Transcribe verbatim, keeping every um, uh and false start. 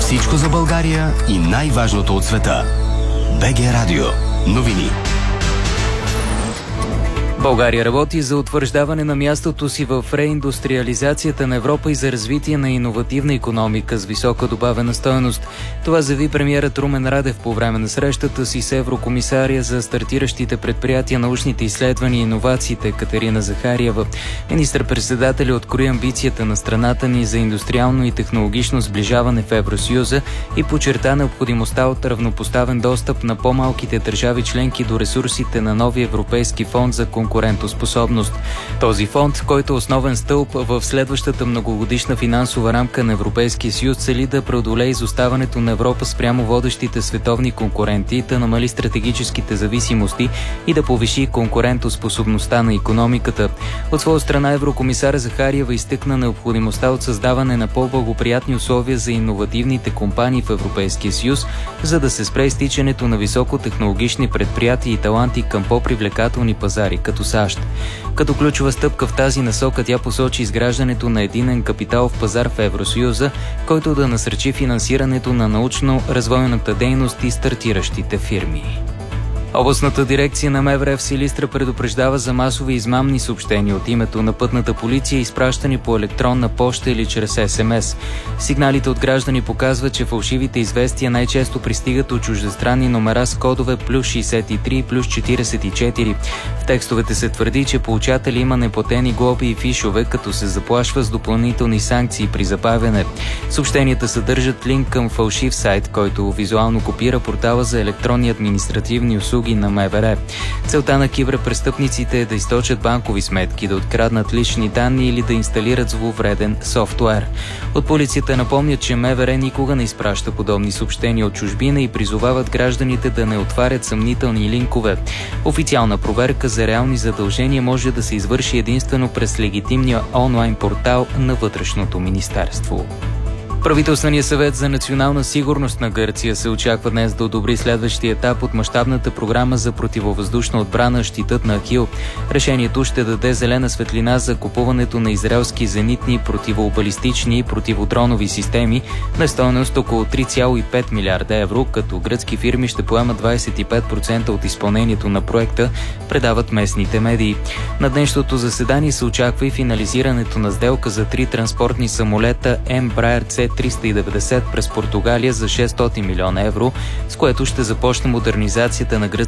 Всичко за България и най-важното от света. БГ Радио. Новини. България работи за утвърждаване на мястото си в реиндустриализацията на Европа и за развитие на иновативна икономика с висока добавена стойност. Това заяви премиерът Румен Радев по време на срещата си с еврокомисария за стартиращите предприятия, научните изследвания и иновациите Катерина Захариева. Министър-председателят открои амбицията на страната ни за индустриално и технологично сближаване в Евросъюза и подчерта необходимостта от равнопоставен достъп на по-малките държави членки до ресурсите на новия Европейски фонд за конкурентоспособност. Този фонд, който е основен стълб в следващата многогодишна финансова рамка на Европейския съюз, цели да преодолее изоставането на Европа спрямо водещите световни конкуренти, да намали стратегическите зависимости и да повиши конкурентоспособността на икономиката. От своя страна еврокомисар Захариева изтъкна необходимостта от създаване на по-благоприятни условия за иновативните компании в Европейския съюз, за да се спре изтичането на високотехнологични предприятия и таланти към по-привлекателни пазари, като САЩ. Като ключова стъпка в тази насока тя посочи изграждането на единен капиталов пазар в Евросъюза, който да насърчи финансирането на научно-развойната дейност и стартиращите фирми. Областната дирекция на МВР в Силистра предупреждава за масови измамни съобщения от името на пътната полиция, изпращани по електронна поща или чрез ес ем ес. Сигналите от граждани показват, че фалшивите известия най-често пристигат от чуждестранни номера с кодове плюс шейсет и три и плюс четирийсет и четири. В текстовете се твърди, че получатели има неплатени глоби и фишове, като се заплашва с допълнителни санкции при забавяне. Съобщенията съдържат линк към фалшив сайт, който визуално копира портала за електронни административни услуги на МВР. Целта на киберпрестъпниците е да източат банкови сметки, да откраднат лични данни или да инсталират зловреден софтуер. От полицията напомнят, че МВР никога не изпраща подобни съобщения от чужбина и призовават гражданите да не отварят съмнителни линкове. Официална проверка за реални задължения може да се извърши единствено през легитимния онлайн портал на Вътрешното министерство. Правителственият съвет за национална сигурност на Гърция се очаква днес да одобри следващия етап от мащабната програма за противовъздушна отбрана „Щитът на Ахил“. Решението ще даде зелена светлина за купуването на израелски зенитни, противобалистични и противодронови системи на стойност около три цяло и пет милиарда евро, като гръцки фирми ще поемат двадесет и пет процента от изпълнението на проекта, предават местните медии. На днешното заседание се очаква и финализирането на сделка за три транспортни самолета Embraer Це триста и деветдесет през Португалия за шестстотин милиона евро, с което ще започне модернизацията на гръцките